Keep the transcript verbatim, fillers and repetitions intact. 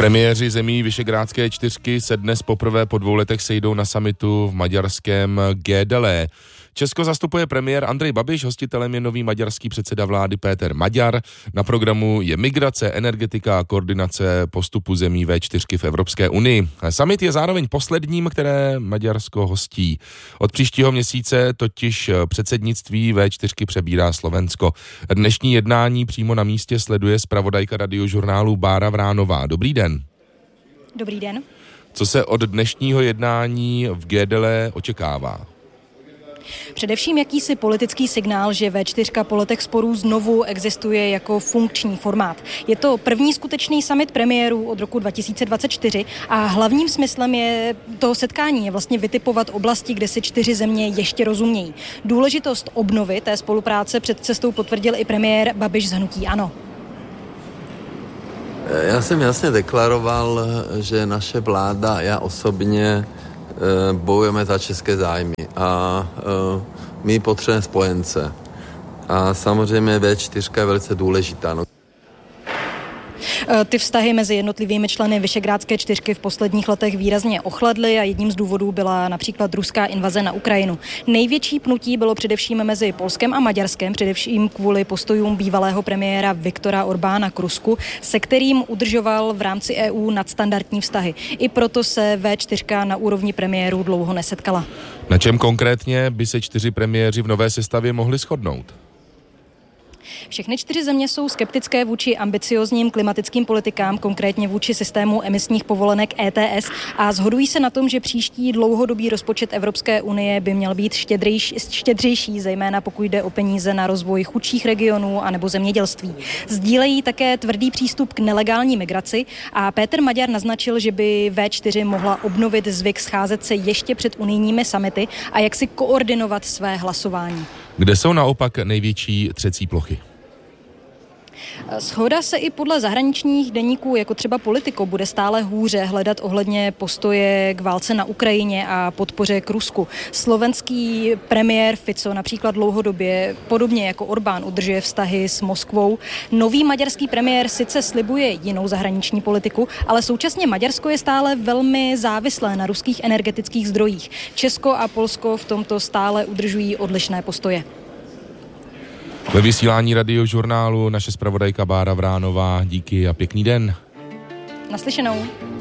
Premiéři zemí Visegrádské čtyřky se dnes poprvé po dvou letech sejdou na summitu v maďarském Gédele. Česko zastupuje premiér Andrej Babiš, hostitelem je nový maďarský předseda vlády Péter Maďar. Na programu je migrace, energetika a koordinace postupu zemí vé čtyřky v Evropské unii. Summit je zároveň posledním, které Maďarsko hostí. Od příštího měsíce totiž předsednictví vé čtyřky přebírá Slovensko. Dnešní jednání přímo na místě sleduje zpravodajka radiožurnálu Bára Vránová. Dobrý den. Dobrý den. Co se od dnešního jednání v Gédele očekává? Především jakýsi politický signál, že vé čtyři po letech sporů znovu existuje jako funkční formát. Je to první skutečný summit premiérů od roku dva tisíce dvacet čtyři a hlavním smyslem je toho setkání je vlastně vytipovat oblasti, kde si čtyři země ještě rozumějí. Důležitost obnovy té spolupráce před cestou potvrdil i premiér Babiš z hnutí ANO. Já jsem jasně deklaroval, že naše vláda, já osobně bojujeme za české zájmy a my potřebujeme spojence. A samozřejmě vé čtyři je velice důležitá. No. Ty vztahy mezi jednotlivými členy Visegrádské čtyřky v posledních letech výrazně ochladly a jedním z důvodů byla například ruská invaze na Ukrajinu. Největší pnutí bylo především mezi Polskem a Maďarskem, především kvůli postojům bývalého premiéra Viktora Orbána k Rusku, se kterým udržoval v rámci E U nadstandardní vztahy. I proto se vé čtyři na úrovni premiérů dlouho nesetkala. Na čem konkrétně by se čtyři premiéři v nové sestavě mohli shodnout? Všechny čtyři země jsou skeptické vůči ambiciozním klimatickým politikám, konkrétně vůči systému emisních povolenek E T S a shodují se na tom, že příští dlouhodobý rozpočet Evropské unie by měl být štědřejší, štědřejší, zejména pokud jde o peníze na rozvoj chudších regionů anebo zemědělství. Sdílejí také tvrdý přístup k nelegální migraci a Péter Maďar naznačil, že by vé čtyři mohla obnovit zvyk scházet se ještě před unijními summity a jak si koordinovat své hlasování. Kde jsou naopak největší třecí plochy? Shoda se i podle zahraničních deníků, jako třeba Politico, bude stále hůře hledat ohledně postoje k válce na Ukrajině a podpoře k Rusku. Slovenský premiér Fico například dlouhodobě, podobně jako Orbán, udržuje vztahy s Moskvou. Nový maďarský premiér sice slibuje jinou zahraniční politiku, ale současně Maďarsko je stále velmi závislé na ruských energetických zdrojích. Česko a Polsko v tomto stále udržují odlišné postoje. Ve vysílání radiožurnálu naše zpravodajka Bára Vránová. Díky a pěkný den. Naslyšenou.